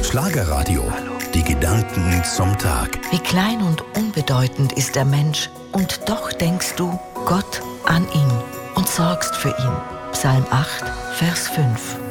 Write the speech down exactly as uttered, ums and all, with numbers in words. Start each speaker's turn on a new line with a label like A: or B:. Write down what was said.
A: Schlagerradio. Die Gedanken zum Tag.
B: Wie klein und unbedeutend ist der Mensch, und doch denkst du Gott an ihn und sorgst für ihn. Psalm acht, Vers fünf.